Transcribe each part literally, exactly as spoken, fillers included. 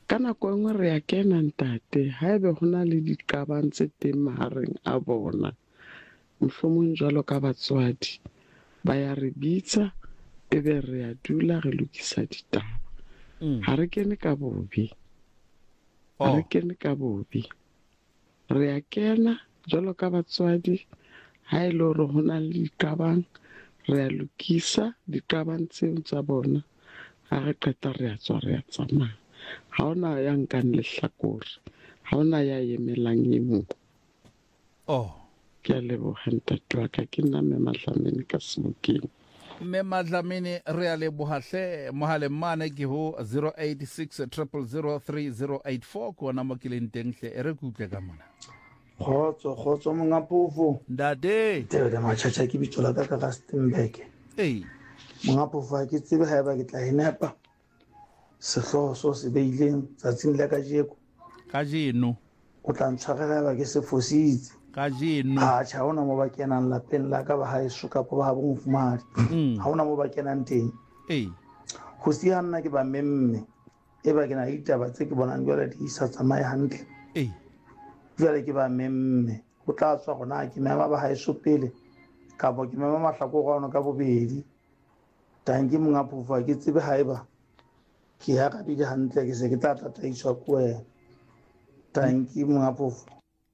ka nako e nngwe re ya kena ntate haebe ho na le diqabang tse teng mahareng a bona, mohlomong jwalo ka batswadi ba ya re bitsa ebe re ya dula re lokisa ditaba. Ha re kene ka bobe, ha re kene ka bobe, re ya kena jwalo ka batswadi ha e le hore ho na le diqabang re ya lokisa diqabang tseo tsa bona. Ha re qeta re ya tswa re ya tsamaya, ha hona ya nkang lehlakore, ha hona ya emelang e mong. Oh, ke a leboga ntate wa ka, ke nna Mme Madlamini ka Sebokeng. Mme Madlamini re a lebogahle. mohaleng mane ke ho zero eight six zero zero zero three zero eight four ko na mo ke leng teng hle e re kutle ka mona. Khotso khotso monga Phofo. Ntate. Tebe matjhatjha ke bitso la ka ka Rustenburg. Ei. Monga Phofo ha ke tsebe haeba ke tla enepa. Sehloho so se beileng tsatsing la kajeko. Kajeno. O tla ntshwarela haeba ke se fositse. Kajeno. Ha tjha hona mo ba kenang lapeng la ka ba haeso ka ba ha bo mfumari. Ha hona mo ba kenang teng. Ei. Ho sia nna ke ba memme. E ba ke na ditaba tse ke bonang jwale di isa tsamaye hantle. Ei. Jwale ke ba memme ho tla tswa gona ke mema ba haeso pele ka bo ke mema mahlakore ana ka bobedi. Tanki monga Phofo ke tsebe haeba ke ya ka di hantle ke se ke tla tataiswa ko wena. Tanki monga Phofo.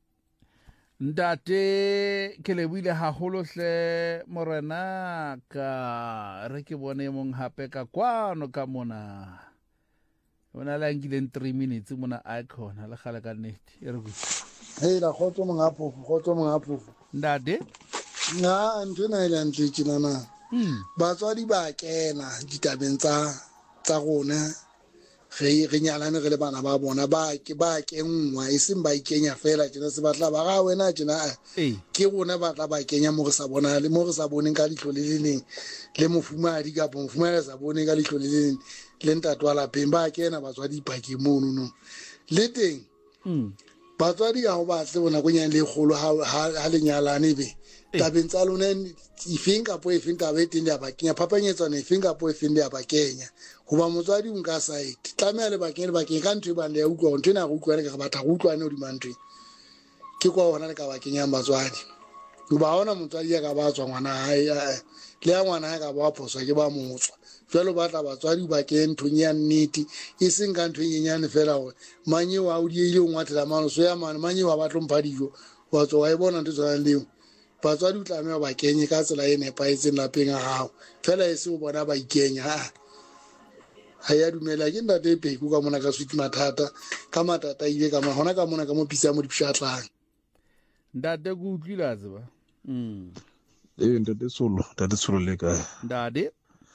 Ntate ke lebohile haholo hle morena ka re ke bone mong hape ka kwano ka mona. Ona la ngileng three minutes mona icon le kgale ka nnete e re go. Hey la khotso monga Phofo, khotso monga Phofo. Ntate na ntwe na ile ntle tjena na. Batswadi ba kena ditabeng tsa tsa rona. Re re nyalane re le bana ba bona ba ke ba kenngwa e seng ba ikenya fela tjena se batla ba ga wena tjena ke rona ba tla ba kenya mo re sa bona le mo re sa boneng ka ditlo le leng le mofumadi ka mofumadi sa boneng ka ditlo le leng le ntate wa lapeng ba kena batswadi ipakeng mono no le teng batswadi ha o batle bona go nyane le kgolo ha le nyalane be tabeng tsa lona ifeng kapo efeng taba e teng ya ba kenya phapanyetsana efeng kapo efeng ya ba kenya hoba motswadi o nka site tlameha le bakeng le bakeng ka ntwe ba le ya utlwa ntwe na go utlwa le ka batla go utlwane o di mantwe ke kwa hona le ka ba kenyang batswadi ba hona motswadi ya ka ba tswa ngwana hae le ya ngwana hae ka ba phoswa ke ba motswa jwalo ba tla batswadi ba ke nthong ya nnete e seng ka ntwe nyenyane fela hore manyewa o di ile o ngwathela mano so ya mane manyewa ba tlompha dijo wa tswa wa e bona ntwe tswana leo batswadi o tlameha ba kenye ka tsela e nepaetseng lapeng a hao fela e se o bona ba ikenya ha ha ya dumela ke ntate Peku ka mona ka Sweet Mathata ka matata ile ka mona hona ka mona ka mo pisa mo dipshatlang ntate go utlwila tseba mm eh ntate Solo ntate Solo le ka ntate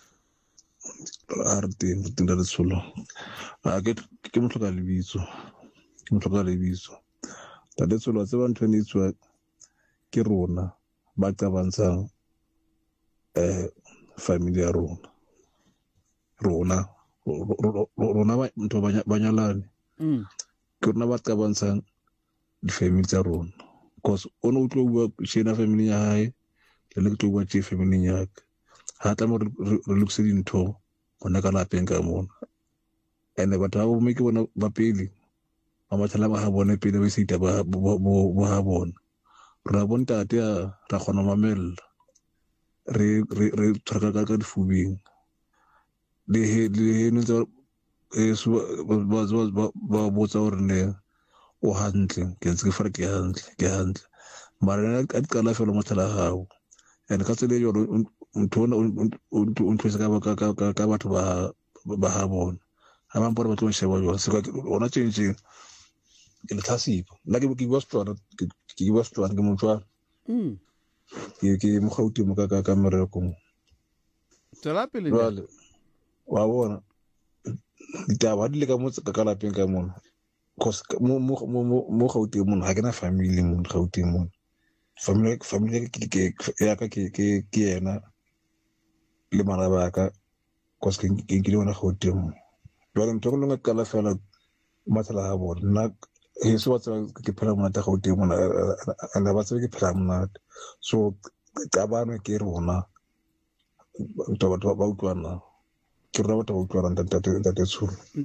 arte ntate Solo a ke ke mo hloka lebitso ke mo hloka lebitso ntate Solo a tseba ntwe ne tswa ke rona ba qabantsang eh family ya rona rona rona ba ntho ba nyalane mm ke rona ba qabantsang di family tsa rona because ono o tlo bua shena family ya hae le le tlo bua che family ya ka ha tla mo re lokse dintho bona ka lapeng ka mona ene batho ba bo me ke bona ba pele ba mathala ba ha bona pele ba sita ba bo ha bona ra bontate ra khona mamella re re re tsaka ka difubing le he le ntse e so ba ba ba botsa hore ne o hantle ke ntse ke fara ke hantle ke hantle mara a qala fela mothala hao ene ka tsele yo ntho o ntho se ka ka ka batho ba ba ha bona ha ba mpora batho ba sheba yo se ka ona change ke le tlhasipo nna ke ke bua stwana ke ke bua stwana ke motho mm ke ke mo gauti mo ka ka mereko mo tsela pele jwale wa bona ditaba di le ka motse ka lapeng ka mona cause mo mo mo gauti mo ha ke na family mo gauti mo family family ke ke ya ka ke ke ke yena le mara ba ka cause ke ke ke bona gauti mo jwale ntho go longa kala fela matsala ha bona nna he so batla ke phela mona ta gauti mo na ba tsebe ke phela mona so tabano ke rona ntwa batho ba utlwana ke rona batho ba utlwana ntate ntate Tsholo